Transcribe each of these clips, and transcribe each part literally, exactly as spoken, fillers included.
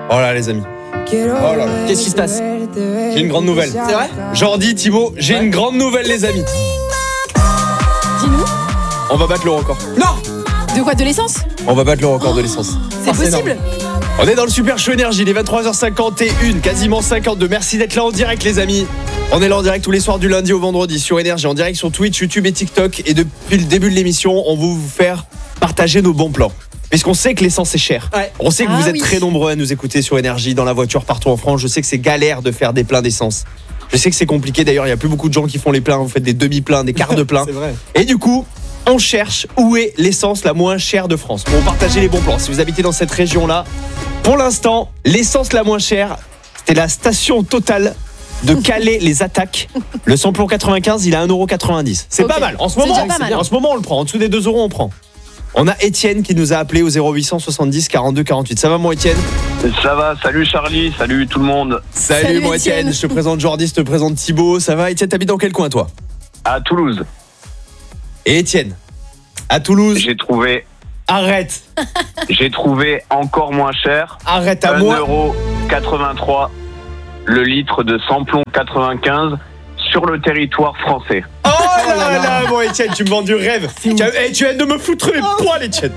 Oh là les amis. Oh là là. Qu'est-ce qui se passe? J'ai une grande nouvelle. C'est vrai? Jordi, Thibaut, j'ai ouais. une grande nouvelle les amis. Dis-nous. On va battre le record. Non. De quoi? De l'essence? On va battre le record oh. de l'essence. C'est oh, possible? On est dans le Super Show Énergie, il est vingt-trois heures cinquante et une, quasiment cinquante-deux. Merci d'être là en direct les amis. On est là en direct tous les soirs du lundi au vendredi sur Énergie, en direct sur Twitch, YouTube et TikTok. Et depuis le début de l'émission, on va vous faire partager nos bons plans. Puisqu'on sait que l'essence est chère. Ouais. On sait que ah, vous êtes oui. très nombreux à nous écouter sur Énergie, dans la voiture, partout en France. Je sais que c'est galère de faire des pleins d'essence. Je sais que c'est compliqué, d'ailleurs, il n'y a plus beaucoup de gens qui font les pleins. Vous faites des demi-pleins, des quarts de pleins. C'est vrai. Et du coup, on cherche où est l'essence la moins chère de France. Pour partager les bons plans. Si vous habitez dans cette région-là, pour l'instant, l'essence la moins chère, c'était la station Total de Calais les Attaques. Le samplon quatre-vingt-quinze, il a un euro quatre-vingt-dix. C'est okay. pas mal. En ce moment, pas mal. En ce moment, on le prend. En dessous des deux euros, on prend. On a Étienne qui nous a appelé au zéro huit cent soixante-dix quarante-deux quarante-huit. Ça va mon Étienne? Ça va, salut Charlie, salut tout le monde. Salut, salut mon Étienne. Étienne, je te présente Jordi, je te présente Thibaut. Ça va Étienne, t'habites dans quel coin toi? À Toulouse. Et Étienne, à Toulouse? J'ai trouvé... Arrête. J'ai trouvé encore moins cher. Arrête à moi. un euro quatre-vingt-trois le litre de samplon quatre-vingt-quinze sur le territoire français. Oh là là, là mon Étienne, tu me vends du rêve. Tu, hey, tu viens de me foutre les oh. poils, Étienne.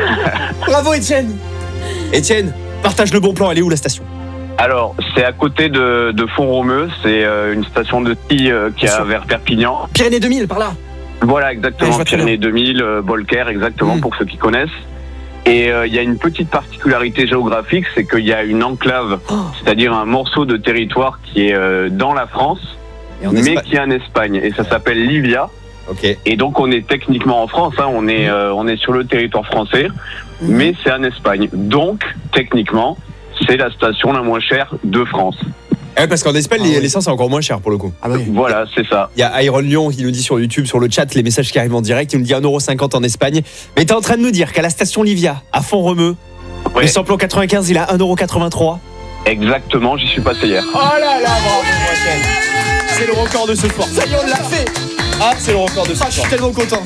Bravo, Étienne. Étienne, partage le bon plan. Elle est où la station? Alors, c'est à côté de, de Font-Romeu. C'est euh, une station de ski euh, qui est vers Perpignan. Pyrénées deux mille, par là. Voilà, exactement. Ouais, Pyrénées deux mille, euh, Bolker, exactement, mmh. pour ceux qui connaissent. Et il euh, y a une petite particularité géographique, c'est qu'il y a une enclave, oh. c'est-à-dire un morceau de territoire qui est euh, dans la France, mais Espagne. qui est en Espagne. Et ça s'appelle Livia. Okay. Et donc on est techniquement en France, hein, on est euh, on est sur le territoire français, mmh. mais c'est en Espagne. Donc techniquement, c'est la station la moins chère de France. Ouais, parce qu'en Espagne, ah, l'essence oui. est encore moins cher pour le coup. Ah, oui. Voilà, c'est ça. Il y a Iron Lyon qui nous dit sur YouTube, sur le chat, les messages qui arrivent en direct. Il nous dit un euro cinquante en Espagne. Mais t'es en train de nous dire qu'à la station Livia, à Font-Romeu, ouais. le samplon quatre-vingt-quinze, il a un euro quatre-vingt-trois. Exactement, j'y suis passé hier. Oh là là, bravo, c'est le record de ce soir. Ça y est, on l'a fait. Ah, c'est le record de ce soir. Ah, je suis tellement content.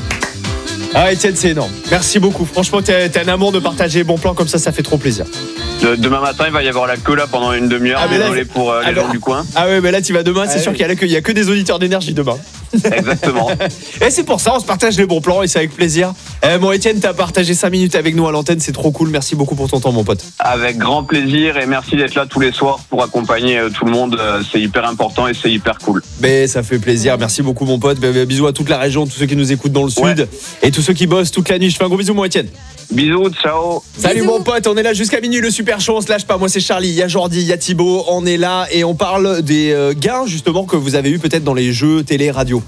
Ah, Étienne, c'est énorme. Merci beaucoup. Franchement, t'es, t'es un amour de partager bon plan comme ça, ça fait trop plaisir. De, demain matin, il va y avoir la queue là pendant une demi-heure. Ah, désolé là, pour euh, les alors, gens du coin. Ah ouais, mais là, tu vas demain, c'est ah, sûr oui. qu'il y a, qu'il y a que des auditeurs d'énergie demain. Exactement. Et c'est pour ça, on se partage les bons plans et c'est avec plaisir. Euh, bon, Étienne, t'as partagé cinq minutes avec nous à l'antenne, c'est trop cool. Merci beaucoup pour ton temps, mon pote. Avec grand plaisir et merci d'être là tous les soirs pour accompagner euh, tout le monde. Euh, c'est hyper important et c'est hyper cool. Mais ça fait plaisir. Merci beaucoup, mon pote. Bisous à toute la région, tous ceux qui nous écoutent dans le ouais. sud et tous ceux qui bossent toute la nuit. Je fais un gros bisou, mon Étienne. Bisous, ciao. Salut Bisous. mon pote, on est là jusqu'à minuit, le super show, on se lâche pas. Moi c'est Charlie, il y a Jordi, il y a Thibaut, on est là et on parle des euh, gains justement que vous avez eu peut-être dans les jeux télé, radio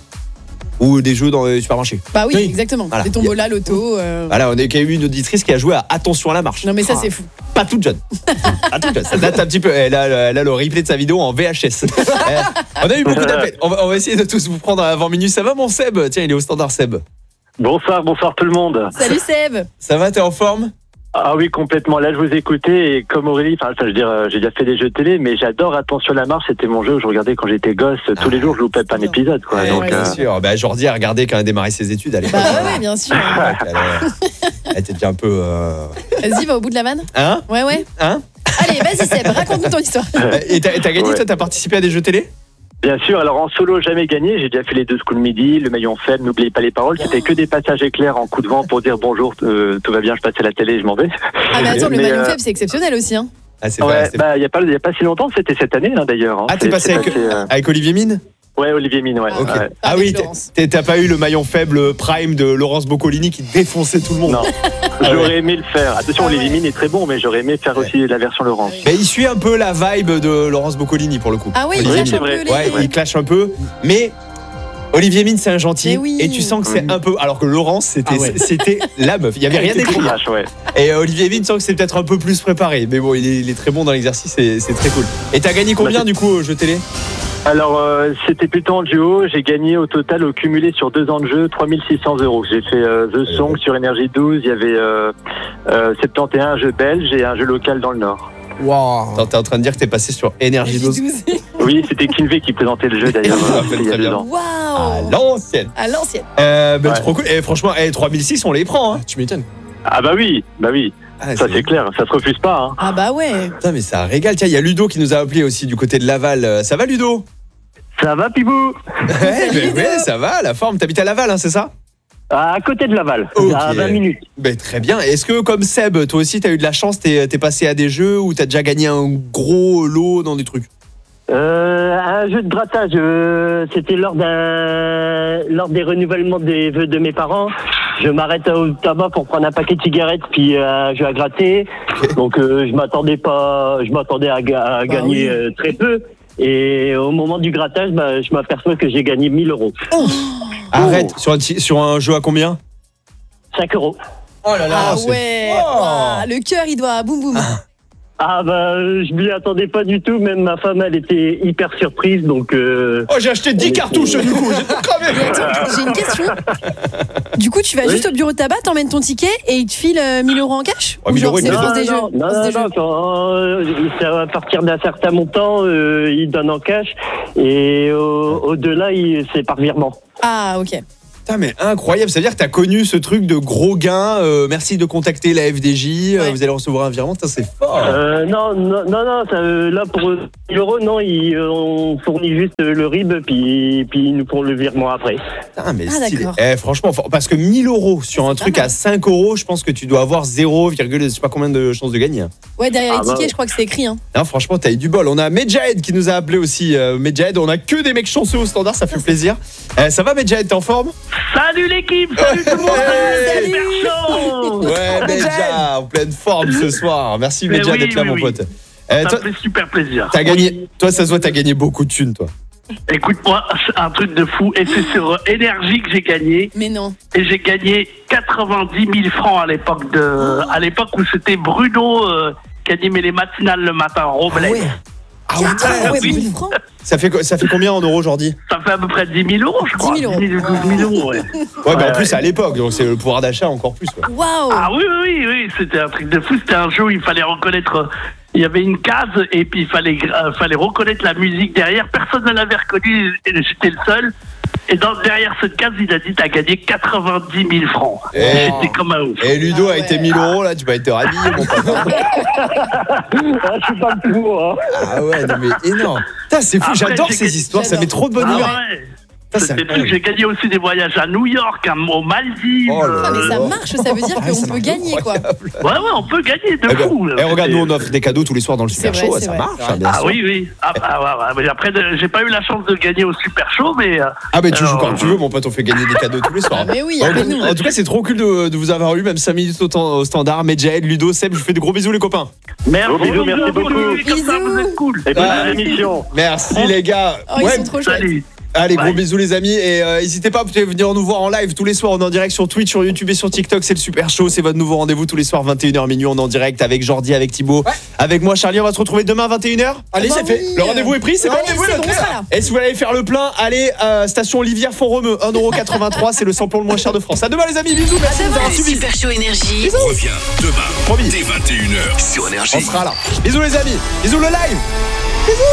ou des jeux dans les supermarchés. Bah oui, oui. exactement. Voilà. Des tombolas, loto. Euh... Voilà, on a eu une auditrice qui a joué à Attention à la marche. Non mais ça ah. c'est fou. Pas toute jeune. Pas toute jeune. Ça date un petit peu. Elle a, elle a le replay de sa vidéo en V H S. On a eu beaucoup d'appels. On va, on va essayer de tous vous prendre avant minuit. Ça va mon Seb? Tiens, il est au standard Seb. Bonsoir, bonsoir tout le monde. Salut Seb. Ça va, t'es en forme? Ah oui, complètement. Là, je vous écoutais et comme Aurélie, enfin, ça, je veux dire, j'ai déjà fait des jeux télé, mais j'adore Attention à la marche. C'était mon jeu où je regardais quand j'étais gosse. Tous ah, les jours, je loupais pas un épisode, quoi. Ouais, donc, ouais, euh... bien sûr. Bah, Jordi a regardé quand elle a démarré ses études à l'époque. Bah ouais, bien sûr. Elle, elle était déjà un peu. Euh... Vas-y, va au bout de la vanne. Hein? Ouais, ouais. Hein? Allez, vas-y Seb, raconte-nous ton histoire. Et t'as, t'as gagné, ouais. toi, t'as participé à des jeux télé? Bien sûr, alors en solo, jamais gagné. J'ai déjà fait les deux coups de midi, le maillon faible, n'oubliez pas les paroles. C'était que des passages éclairs en coup de vent pour dire bonjour, euh, tout va bien, je passe à la télé, je m'en vais. Ah mais attends, mais le maillon euh... faible, c'est exceptionnel aussi, hein. Ah, c'est ouais, vrai, bah, il n'y a, a pas si longtemps, c'était cette année, hein, d'ailleurs. Hein. Ah, t'es passé, avec, passé euh... avec Olivier Mine? Ouais, Olivier Mine, ouais. Okay. ouais. Ah oui, t'es, t'as pas eu le maillon faible prime de Laurence Boccolini qui défonçait tout le monde? Non, j'aurais aimé le faire. Attention, Olivier Mine est très bon, mais j'aurais aimé faire aussi la version Laurence. Mais il suit un peu la vibe de Laurence Boccolini pour le coup. Ah oui, il oui, clash un peu. Les... Ouais, il clash un peu, mais Olivier Mine, c'est un gentil, oui. et tu sens que c'est un peu. Alors que Laurence, c'était, ah ouais. c'était la meuf. Il y avait rien d'écrit. Ouais. Et Olivier Mine, tu sens que c'est peut-être un peu plus préparé, mais bon, il est, il est très bon dans l'exercice, c'est, c'est très cool. Et t'as gagné combien du coup au jeu télé? Alors, euh, c'était plutôt en duo. J'ai gagné au total, au cumulé sur deux ans de jeu, trois mille six cents euros. J'ai fait euh, The Song sur Énergie douze. Il y avait euh, euh, soixante et un, un jeu belge et un jeu local dans le Nord. Waouh. Attends, t'es en train de dire que t'es passé sur Énergie douze? Oui, c'était Kinvey qui présentait le jeu d'ailleurs. Il y a deux ans. Waouh. À l'ancienne. À l'ancienne. Euh, bah, ouais. trop cool. Et franchement, eh, trois mille six, on les prend. Hein. Tu m'étonnes. Ah bah oui, bah oui. Ah, Ça c'est clair, ça se refuse pas. Hein. Ah bah ouais. Putain, mais ça régale. Tiens, il y a Ludo qui nous a appelé aussi du côté de Laval. Euh, Ça va, Ludo? Ça va, Pibou? Ouais, ben ouais, ça va, la forme. T'habites à Laval, hein, c'est ça? À côté de Laval, Ok. à vingt minutes. Ben, très bien. Est-ce que, comme Seb, toi aussi, t'as eu de la chance, t'es t'es passé à des jeux ou t'as déjà gagné un gros lot dans des trucs? Euh, un jeu de grattage, euh, c'était lors d'un, lors des renouvellements des vœux de mes parents. Je m'arrête au tabac pour prendre un paquet de cigarettes puis euh, un jeu à gratter. Ok. Donc euh, je m'attendais pas, je m'attendais à, ga- à Bah gagner oui. euh, très peu. Et au moment du grattage, bah, je m'aperçois que j'ai gagné mille euros. Arrête. Sur un, ti- sur un jeu à combien? cinq euros. Oh là là. Ah c'est ouais. fort. Ouah, le cœur, il doit boum boum. Ah bah euh, je m'y attendais pas du tout. Même ma femme, elle était hyper surprise. Donc euh, Oh, j'ai acheté dix cartouches du coup. J'ai tout cramé. Mais attends, j'ai une question. Du coup, tu vas Oui. juste au bureau de tabac, t'emmènes ton ticket et ils te filent euh, mille euros en cash? Ouais, Ou mille genre, euros, c'est il France donne. des jeux? non, non, France non, des non, jeux. quand, euh, c'est à partir d'un certain montant, euh, ils donnent en cash et au- au-delà, il- c'est par virement. Ah ok. Putain, mais incroyable. Ça veut dire que t'as connu ce truc de gros gains. Euh, merci de contacter la F D J. euh, Ouais. Vous allez recevoir un virement. Putain, c'est fort. Euh, non, non, non, non, ça, euh, là pour mille euros, non, ils, euh, on fournit juste euh, le R I B, puis, puis ils nous font le virement après. Putain, mais Ah, stylé. d'accord. Eh, franchement, fort. Parce que mille euros sur un C'est truc pas mal. à cinq euros, je pense que tu dois avoir zéro, je sais pas combien de chances de gagner. Ouais, derrière Ah les bah tickets, ouais. je crois que c'est écrit. Hein. Non, franchement, t'as eu du bol. On a Medjahed qui nous a appelé aussi. Euh, Medjahed, on a que des mecs chanceux au standard, ça fait plaisir. Euh, ça va, Medjahed, t'es en forme? Salut l'équipe, salut tout le monde. Hey. Super chaud. Ouais, Medja, en pleine forme ce soir. Merci Mais Medja oui, d'être là, oui, mon oui. pote. Euh, Ça toi, me fait super plaisir. t'as gagné. Toi, ça se voit, t'as gagné beaucoup de thunes, toi. Écoute-moi, c'est un truc de fou. Et c'est sur Énergie que j'ai gagné. Mais non. Et j'ai gagné quatre-vingt-dix mille francs à l'époque de, à l'époque où c'était Bruno euh, qui animait les matinales le matin, Robles. Ah ouais, quatre-vingt-dix oui. mille francs. Ça fait, co- ça fait combien en euros aujourd'hui? Ça fait à peu près dix mille euros, je crois. dix mille euros. dix mille, douze mille euros, ouais. Ouais, bah en Ouais, plus ouais. à l'époque, donc c'est le pouvoir d'achat encore plus. Quoi. Waouh. Ah oui, oui, oui, oui, c'était un truc de fou. C'était un jeu où il fallait reconnaître. euh, Il y avait une case et puis il fallait, euh, fallait reconnaître la musique derrière. Personne ne l'avait reconnu et j'étais le seul. Et dans, derrière cette case, il a dit t'as gagné quatre-vingt-dix mille francs. Et- J'étais comme un ouf. Et Ludo Ah a été ouais. mille euros là, tu vas être rhabillé, mon pote. Ah, je suis pas le plus beau, hein. Ah ouais, non mais énorme. Putain, c'est fou, Après, j'adore j'ai ces gagné- histoires, ça J'adore. met trop de bonne Ah humeur. ouais. Ça, c'est C'était le truc. incroyable. J'ai gagné aussi des voyages à New York, à, aux Maldives. Oh là Ah, mais ça là. marche, ça veut dire Ah, qu'on ça peut marche gagner quoi. incroyable. Ouais, ouais, on peut gagner de Eh ben, fou. eh, regarde, C'était- nous on offre des cadeaux tous les soirs dans le Super C'est vrai, Show, c'est ça vrai. marche, hein, bien Ah sûr. oui, oui. Ah, ah, ouais, ouais. Mais après, euh, j'ai pas eu la chance de gagner au Super Show, mais. euh, Ah bah tu joues Alors, quand tu veux, mon pote, on fait gagner des cadeaux tous les soirs. Ah, mais oui, En, appelle-nous. en tout cas, c'est trop cool de, de vous avoir eu, même cinq minutes au, temps- au standard. Medjahed, Ludo, Seb, je vous fais de gros bisous les copains. Merci, Gros bisous, merci beaucoup. Comme ça, Bisous. vous êtes cool. Et bonne Ah, émission. Merci les gars. Oh, ils Ouais, sont trop chouettes. Salut. allez, gros Bye. bisous les amis. Et euh, n'hésitez pas, vous pouvez venir nous voir en live tous les soirs. On est en direct sur Twitch, sur YouTube et sur TikTok. C'est le Super Show, c'est votre nouveau rendez-vous tous les soirs, vingt et une heures minuit. On est en direct avec Jordi, avec Thibaut, Ouais. avec moi Charlie. On va se retrouver demain vingt et une heures. Allez, Bah c'est fait. oui. Le rendez-vous est pris, c'est Ouais, bon. c'est Rendez-vous est bon, clair. ça, là. Et si vous voulez aller faire le plein, allez à station Olivière Font-Romeu, un euro quatre-vingt-trois, c'est le samplon le moins cher de France. À demain les amis, bisous, merci de nous avoir Le suivis. Super Show Énergie. Reviens demain Promis. dès vingt et une heures sur Énergie. On sera là. Bisous les amis, bisous le live.